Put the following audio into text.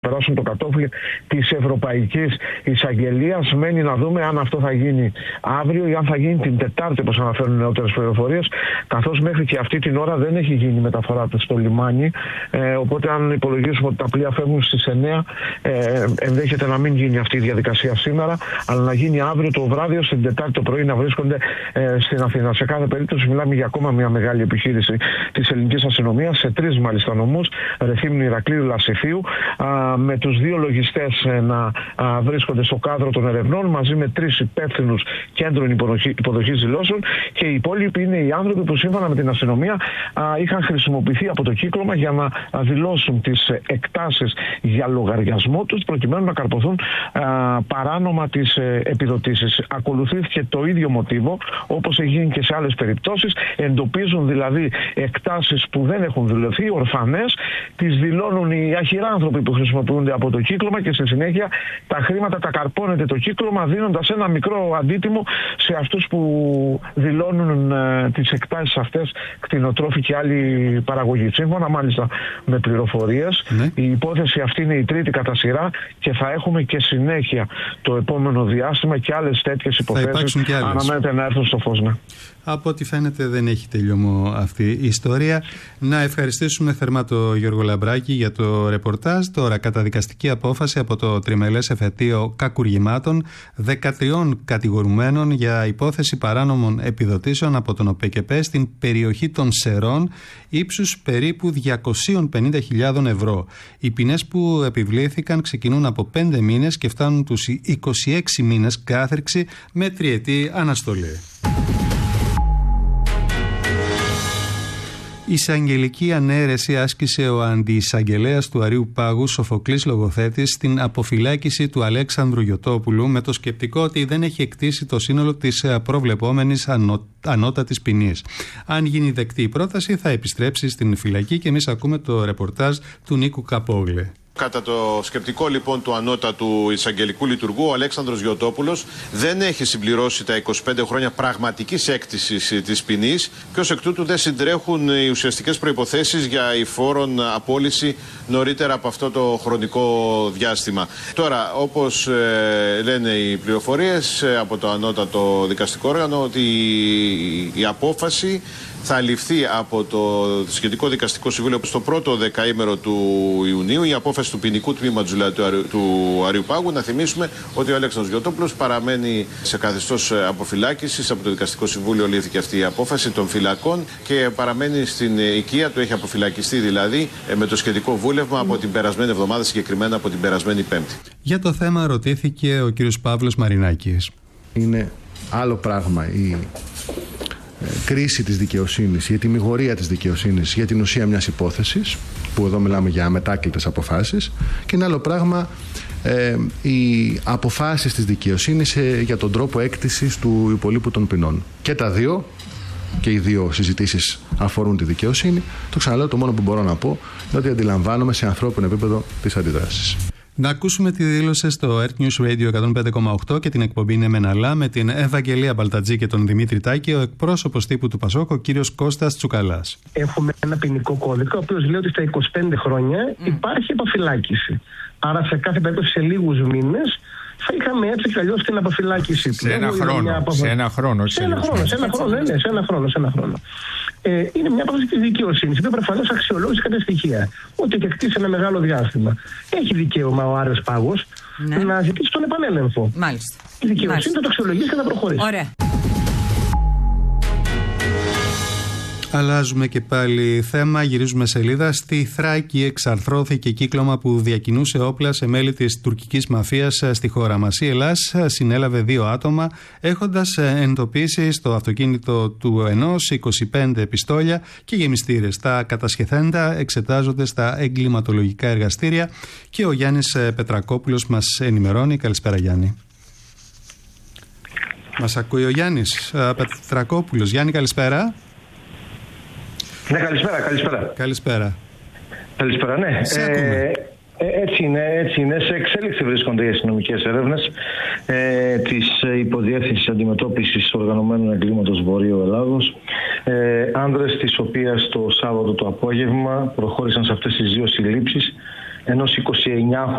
περάσουν το κατόφλι της Ευρωπαϊκής Εισαγγελίας. Μένει να δούμε αν αυτό θα γίνει αύριο ή αν θα γίνει την Τετάρτη, όπως αναφέρουν νεότερες πληροφορίες, καθώς μέχρι και αυτή την ώρα δεν έχει γίνει μεταφορά του στο λιμάνι. Οπότε, αν υπολογίσουμε ότι τα πλοία φεύγουν στις 9, ενδέχεται να μην γίνει αυτή η διαδικασία σήμερα, αλλά να γίνει αύριο το βράδυ, ώστε την Τετάρτη το πρωί να βρίσκονται στην Αθήνα. Σε κάθε περίπτωση, μιλάμε για ακόμα μια μεγάλη επιχείρηση της ελληνικής αστυνομίας, σε 3 μάλιστα νομούς, Ρεθύμνου, Ηρακλείου, Λασιθίου, με τους 2 λογιστές να βρίσκονται στο κάδρο των ερευνών, μαζί με 3 υπεύθυνους κέντρων υποδοχής δηλώσεων, και οι υπόλοιποι είναι οι άνθρωποι που σύμφωνα με την αστυνομία είχαν χρησιμοποιηθεί από το κύκλωμα για να δηλώσουν τις εκτάσεις για λογαριασμό τους, προκειμένου να καρποθούν παράνομα τις επιδοτήσεις. Ακολουθήθηκε το ίδιο μοτίβο, όπως έχει γίνει και σε άλλες περιπτώσεις. Εντοπίζουν δηλαδή εκτάσεις που δεν έχουν δηλωθεί, ορφανές, τις δηλώνουν οι αχυράνθρωποι που χρησιμοποιούνται από το κύκλωμα, και στη συνέχεια τα χρήματα τα καρπώνεται το κύκλωμα, δίνοντας ένα μικρό αντίτιμο σε αυτούς που δηλώνουν τις εκτάσεις αυτές, κτηνοτρόφοι και άλλη παραγωγή. Σύμφωνα μάλιστα με πληροφορίες, η υπόθεση αυτή είναι η 3η κατά σειρά και θα έχουμε και συνέχεια το επόμενο διάστημα, και άλλες τέτοιες υποθέσεις αναμένεται να έρθουν στο φως. Από ό,τι φαίνεται δεν έχει τελειωμό αυτή η ιστορία. Να ευχαριστήσουμε θερμά τον Γιώργο Λαμπράκη για το ρεπορτάζ. Τώρα, καταδικαστική απόφαση από το τριμελές εφετείο κακουργημάτων 13 κατηγορουμένων για υπόθεση παράνομων επιδοτήσεων από τον ΟΠΕΚΕΠΕ στην περιοχή των Σερών, ύψους περίπου 250.000 ευρώ. Οι ποινές που επιβλήθηκαν ξεκινούν από 5 μήνες και φτάνουν τους 26 μήνες κάθριξη με 3ετή αναστολή. Εισαγγελική ανέρεση άσκησε ο αντιεισαγγελέας του Αρείου Πάγου, Σοφοκλής Λογοθέτης, στην αποφυλάκηση του Αλέξανδρου Γιωτόπουλου, με το σκεπτικό ότι δεν έχει εκτίσει το σύνολο της προβλεπόμενης ανώτατης ποινής. Αν γίνει δεκτή η πρόταση, θα επιστρέψει στην φυλακή, και εμείς ακούμε το ρεπορτάζ του Νίκου Καπόγλε. Κατά το σκεπτικό λοιπόν του ανώτατου εισαγγελικού λειτουργού, ο Αλέξανδρος Γιωτόπουλος δεν έχει συμπληρώσει τα 25 χρόνια πραγματικής έκτησης της ποινής, και ως εκ τούτου δεν συντρέχουν οι ουσιαστικές προϋποθέσεις για υφόρον απόλυση νωρίτερα από αυτό το χρονικό διάστημα. Τώρα, όπως λένε οι πληροφορίες από το ανώτατο δικαστικό όργανο, ότι η απόφαση θα ληφθεί από το σχετικό δικαστικό συμβούλιο στο πρώτο δεκαήμερο του Ιουνίου, η απόφαση του ποινικού τμήματος του Αρείου Πάγου. Να θυμίσουμε ότι ο Αλέξανδρος Γιωτόπουλος παραμένει σε καθεστώς αποφυλάκησης. Από το δικαστικό συμβούλιο λήφθηκε αυτή η απόφαση των φυλακών και παραμένει στην οικία του. Έχει αποφυλακιστεί δηλαδή με το σχετικό βούλευμα από την περασμένη εβδομάδα, συγκεκριμένα από την περασμένη Πέμπτη. Για το θέμα ρωτήθηκε ο κύριος Παύλος Μαρινάκης. Είναι άλλο πράγμα η κρίση της δικαιοσύνης, η ετυμηγορία της δικαιοσύνης για την ουσία μιας υπόθεσης, που εδώ μιλάμε για αμετάκλητες αποφάσεις, και είναι άλλο πράγμα οι αποφάσεις της δικαιοσύνης για τον τρόπο έκτησης του υπολείπου των ποινών. Και τα δύο, και οι δύο συζητήσεις αφορούν τη δικαιοσύνη. Το ξαναλέω, το μόνο που μπορώ να πω είναι ότι αντιλαμβάνομαι σε ανθρώπινο επίπεδο τις αντιδράσεις. Να ακούσουμε τι δήλωσε στο Earth News Radio 105,8 και την εκπομπή «Ναι μεν αλλά» με την Ευαγγελία Μπαλτατζή και τον Δημήτρη Τάκη, ο εκπρόσωπος τύπου του ΠΑΣΟΚ, ο κύριος Κώστας Τσουκαλάς. Έχουμε ένα ποινικό κώδικα, ο οποίος λέει ότι στα 25 χρόνια υπάρχει αποφυλάκηση. Άρα σε κάθε περίπτωση σε λίγους μήνες θα είχαμε έτσι κι αλλιώς την αποφυλάκηση του. Σε ένα χρόνο. Σε ένα χρόνο. Είναι μια απόφαση της δικαιοσύνης, η οποία προφανώς αξιολόγησε κάποια στοιχεία. Ότι έχει εκτίσει ένα μεγάλο διάστημα. Έχει δικαίωμα ο Άρης Πάγος να ζητήσει τον επανέλεγχο. Μάλιστα. Η δικαιοσύνη θα το αξιολογήσει και θα προχωρήσει. Ωραία. Αλλάζουμε και πάλι θέμα, γυρίζουμε σελίδα. Στη Θράκη εξαρθρώθηκε κύκλωμα που διακινούσε όπλα σε μέλη της τουρκικής μαφίας στη χώρα μας. Η Ελλάς συνέλαβε 2 άτομα, έχοντας εντοπίσει στο αυτοκίνητο του ενός 25 πιστόλια και γεμιστήρες. Τα κατασχεθέντα εξετάζονται στα εγκληματολογικά εργαστήρια και ο Γιάννης Πετρακόπουλος μας ενημερώνει. Καλησπέρα, Γιάννη. Μας ακούει ο Γιάννης Πετρακόπουλος. Γιάννη, καλησπέρα. Ναι, καλησπέρα. Καλησπέρα, ναι. Έτσι είναι. Σε εξέλιξη βρίσκονται οι αστυνομικές έρευνες της Υποδιεύθυνσης Αντιμετώπισης Οργανωμένου Εγκλήματος Βορείου Ελλάδος. Άνδρες τις οποίες το Σάββατο το απόγευμα προχώρησαν σε αυτές τις 2 συλλήψεις ενός 29